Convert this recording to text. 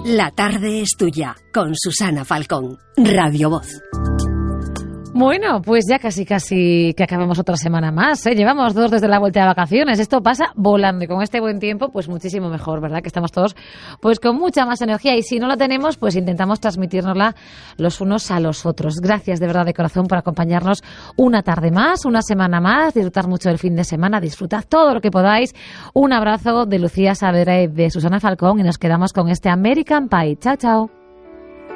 La tarde es tuya, con Susana Falcón, Radio Voz. Bueno, pues ya casi que acabamos otra semana más, ¿eh? Llevamos 2 desde la vuelta de vacaciones. Esto pasa volando y con este buen tiempo, pues muchísimo mejor, ¿verdad? Que estamos todos pues con mucha más energía y si no la tenemos, pues intentamos transmitírnosla los unos a los otros. Gracias de verdad de corazón por acompañarnos una tarde más, una semana más, disfrutar mucho del fin de semana, disfrutad todo lo que podáis. Un abrazo de Lucía Saavedra y de Susana Falcón y nos quedamos con este American Pie. Chao, chao.